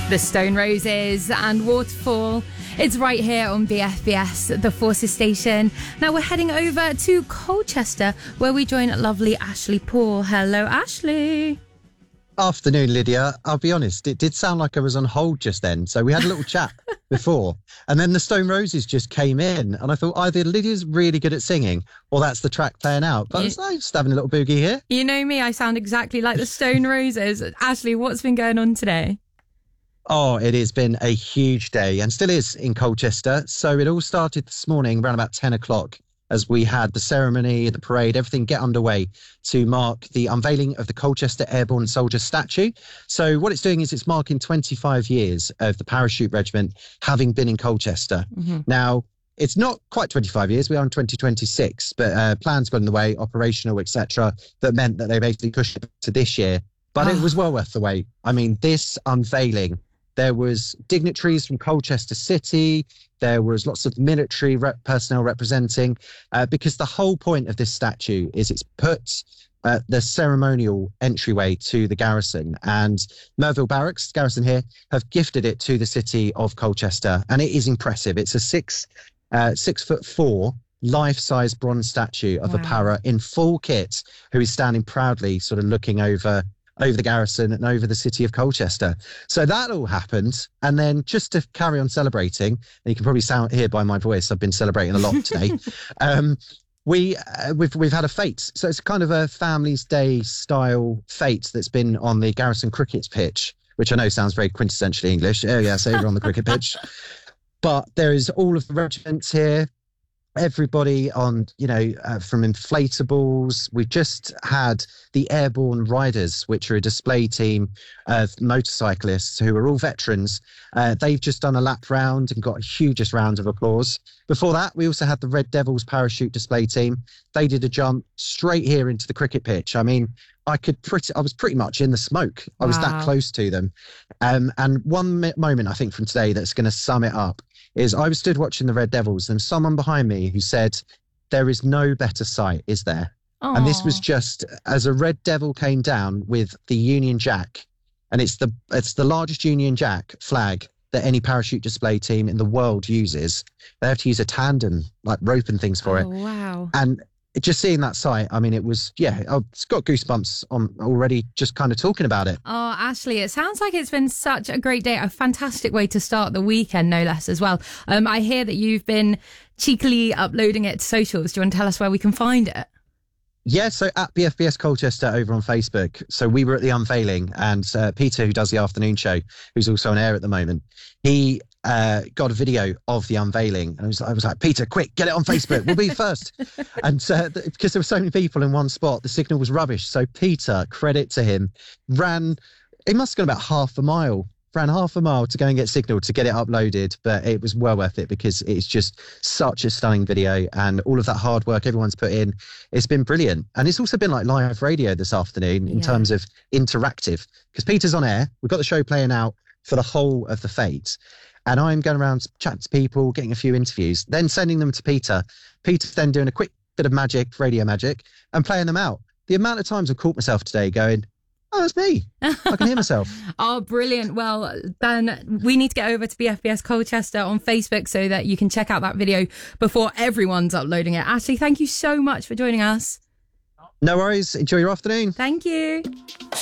The Stone Roses and Waterfall. It's right here on BFBS, the Forces station. Now we're heading over to Colchester, where we join lovely Ashley Paul. Hello, Ashley. Afternoon, Lydia. I'll be honest, it did sound like I was on hold just then. So we had a little chat before, and then the Stone Roses just came in, and I thought either Lydia's really good at singing or that's the track playing out. But I was just having a little boogie here. You know me, I sound exactly like the Stone Roses. Ashley, what's been going on today? Oh, it has been a huge day and still is in Colchester. So it all started this morning around about 10 o'clock as we had the ceremony, the parade, everything get underway to mark the unveiling of the Colchester Airborne Soldier statue. So what it's doing is it's marking 25 years of the Parachute Regiment having been in Colchester. Mm-hmm. Now, it's not quite 25 years. We are in 2026, but plans got in the way, operational, etc., that meant that they basically pushed it to this year. But it was well worth the wait. I mean, this unveiling, there was dignitaries from Colchester City. There was lots of military personnel representing, because the whole point of this statue is it's put the ceremonial entryway to the garrison, and Merville Barracks, garrison here, have gifted it to the city of Colchester, and it is impressive. It's a 6'4" life-size bronze statue of a para in full kit who is standing proudly, sort of looking over the garrison and over the city of Colchester. So that all happened. And then just to carry on celebrating, and you can probably hear by my voice, I've been celebrating a lot today. We've had a fete. So it's kind of a Family's Day style fete that's been on the Garrison cricket pitch, which I know sounds very quintessentially English. Oh yes, over on the cricket pitch. But there is all of the regiments here. Everybody on, from inflatables. We've just had the Airborne Riders, which are a display team of motorcyclists who are all veterans. They've just done a lap round and got a hugest round of applause. Before that, we also had the Red Devils parachute display team. They did a jump straight here into the cricket pitch. I mean, I was pretty much in the smoke. I was that close to them. And one moment, I think, from today that's going to sum it up is I was stood watching the Red Devils and someone behind me who said, "There is no better sight, is there?" Aww. And this was just as a Red Devil came down with the Union Jack, and it's the largest Union Jack flag that any parachute display team in the world uses. They have to use a tandem, like rope and things for it. Wow. And just seeing that sight, I mean, it's got goosebumps on already just kind of talking about it. Oh, Ashley, it sounds like it's been such a great day, a fantastic way to start the weekend, no less, as well. I hear that you've been cheekily uploading it to socials. Do you want to tell us where we can find it? Yeah, so at BFBS Colchester over on Facebook. So we were at the unveiling, and Peter, who does the afternoon show, who's also on air at the moment, he got a video of the unveiling. And I was like, "Peter, quick, get it on Facebook. We'll be first." And because there were so many people in one spot, the signal was rubbish. So Peter, credit to him, he must have gone about ran half a mile to go and get signal to get it uploaded, but it was well worth it because it's just such a stunning video, and all of that hard work everyone's put in, it's been brilliant. And it's also been like live radio this afternoon in terms of interactive, because Peter's on air. We've got the show playing out for the whole of the fete, and I'm going around chatting to people, getting a few interviews, then sending them to Peter. Peter's then doing a quick bit of magic, radio magic, and playing them out. The amount of times I've caught myself today going, "Oh, it's me. I can hear myself." Oh, brilliant. Well, then we need to get over to BFBS Colchester on Facebook so that you can check out that video before everyone's uploading it. Ashley, thank you so much for joining us. No worries. Enjoy your afternoon. Thank you.